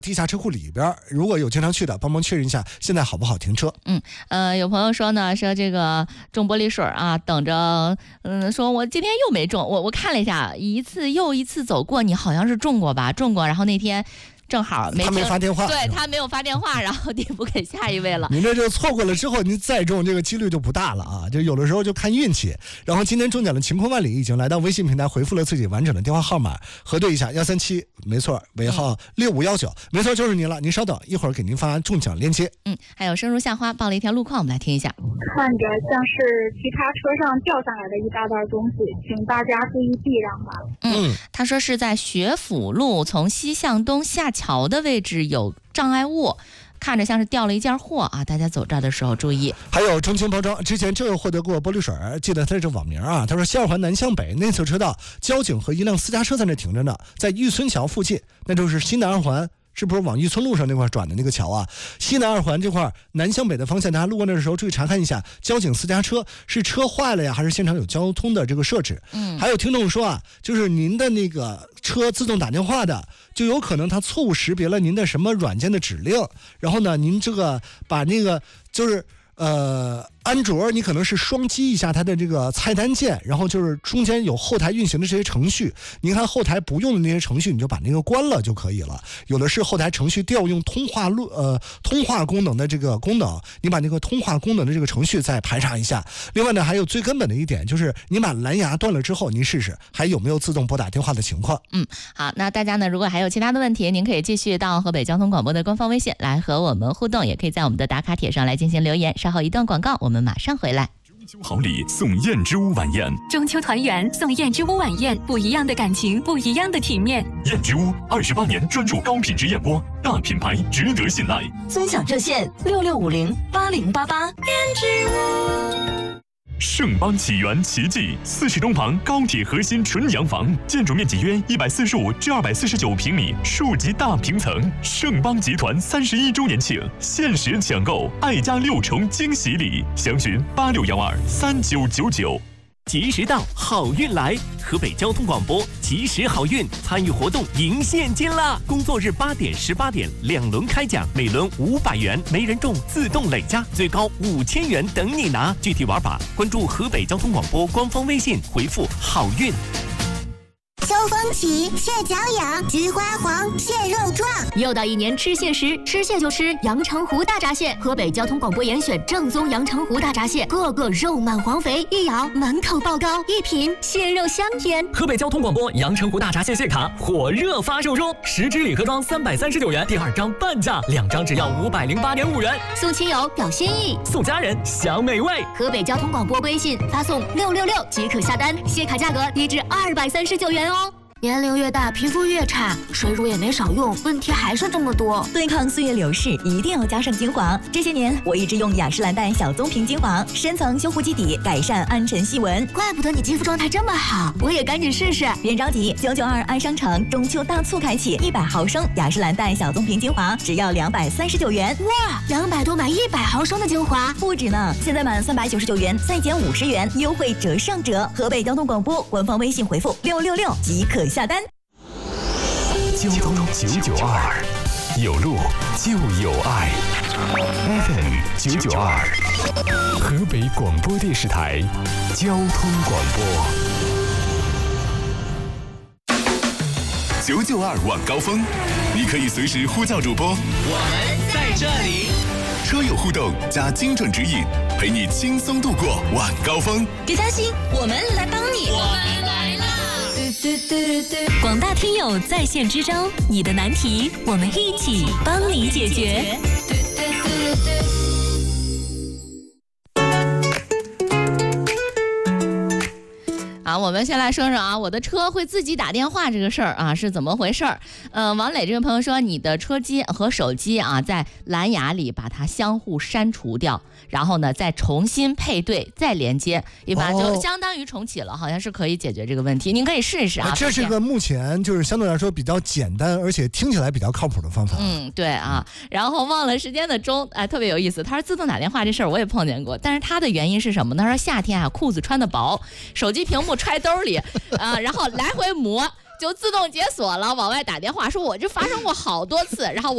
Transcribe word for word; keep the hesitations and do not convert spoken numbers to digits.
地下车库里边，如果有经常去的，帮忙确认一下现在好不好停车。 嗯，呃，有朋友说呢，说这个中玻璃水啊，等着，嗯，说我今天又没中，我我看了一下，一次又一次走过，你好像是中过吧？中过，然后那天。正好没他没发电话， 对他没有发电话，然后递补给下一位了。 您这就错过了之后，您再中这个几率就不大了啊！就有的时候就看运气。然后今天中奖的晴空万里已经来到微信平台回复了自己完整的电话号码，核对一下幺三七，没错，尾号六五幺九，没错就是您了。您稍等，一会儿给您发中奖链接。 嗯，还有生如夏花报了一条路况，我们来听一下。 看着像是其他车上掉下来的一大袋东西，请大家注意避让吧。 嗯，他说是在学府路从西向东下桥的位置有障碍物，看着像是掉了一件货啊，大家走这儿的时候注意。 还有中青包装之前就有获得过玻璃水，记得他这网名啊，他说西二环南向北内侧车道，交警和一辆私家车在那停着呢，在玉村桥附近，那就是西南二环。是不是往玉村路上那块转的那个桥啊？西南二环这块南向北的方向，大家路过那的时候注意查看一下，交警私家车是车坏了呀，还是现场有交通的这个设置？嗯，还有听众说啊，就是您的那个车自动打电话的，就有可能它错误识别了您的什么软件的指令，然后呢，您这个把那个就是呃。安卓你可能是双击一下它的这个菜单键，然后就是中间有后台运行的这些程序，您看后台不用的那些程序你就把那个关了就可以了。有的是后台程序调用通话录呃通话功能的这个功能，你把那个通话功能的这个程序再排查一下。另外呢，还有最根本的一点就是你把蓝牙断了之后，您试试还有没有自动拨打电话的情况。 嗯，好，那大家呢如果还有其他的问题，您可以继续到河北交通广播的官方微信来和我们互动，也可以在我们的打卡帖上来进行留言。稍后一段广告，我们马上回来。 中秋好礼送燕之屋晚宴， 中秋团圆送燕之屋晚宴，不一样的感情，不一样的体面。 燕之屋二十八年专注高品质燕窝，大品牌值得信赖。 尊享热线六六五零八零八八。燕之屋。 盛邦起源奇迹四十东旁高铁核心纯洋房，建筑面积约一百四十五至二百四十九平米，数级大平层。盛邦集团三十一周年庆，限时抢购爱家六重惊喜礼，详询八六幺二三九九九。 吉时到，好运来！河北交通广播吉时好运参与活动赢现金啦！工作日八点、十八点两轮开奖，每轮五百元，没人中自动累加，最高五千元等你拿。具体玩法关注河北交通广播官方微信，回复好运。 秋风起，蟹脚痒，菊花黄，蟹肉壮。 又到一年吃蟹时，吃蟹就吃阳澄湖大闸蟹。河北交通广播严选正宗阳澄湖大闸蟹，个个肉满黄肥，一咬满口爆膏，一品蟹肉香甜。 河北交通广播阳澄湖大闸蟹蟹卡火热发售中，十支礼盒装三百三十九元，第二张半价，两张只要五百零八点五元。 送亲友表心意， 送家人享美味。 河北交通广播微信发送六六六即可下单，蟹卡价格低至二百三十九元哦。年龄越大，皮肤越差，水乳也没少用，问题还是这么多。 对抗岁月流逝，一定要加上精华。这些年，我一直用雅诗兰黛小棕瓶精华，深层修护基底，改善暗沉细纹。 怪不得你肌肤状态这么好，我也赶紧试试。 别着急，九九二安商城中秋大促开启，一百毫升雅诗兰黛小棕瓶精华只要两百三十九元。 哇，两百多买一百毫升的精华， 不止呢！现在满三百九十九元再减五十元，优惠折上折。河北交通广播官方微信回复六六六即可下单。 交通九九二，有路就有爱。F M 九九二，河北广播电视台交通广播。九九二晚高峰，你可以随时呼叫主播， 我们在这里。 车友互动加精准指引，陪你轻松度过晚高峰。 别担心，我们来帮你。 我们来了。 广大听友在线支招，你的难题我们一起帮你解决。 啊，我们先来说说啊，我的车会自己打电话这个事儿啊是怎么回事儿？呃，王磊这位朋友说，你的车机和手机啊在蓝牙里把它相互删除掉，然后呢再重新配对再连接，一般就相当于重启了，好像是可以解决这个问题。您可以试一试啊。 这是个目前就是相对来说比较简单，而且听起来比较靠谱的方法。 嗯，对啊。然后忘了时间的钟，哎，特别有意思。他说自动打电话这事儿我也碰见过，但是他的原因是什么呢？他说夏天啊裤子穿的薄，手机屏幕揣兜里啊，然后来回磨就自动解锁了，往外打电话。说我这发生过好多次，然后我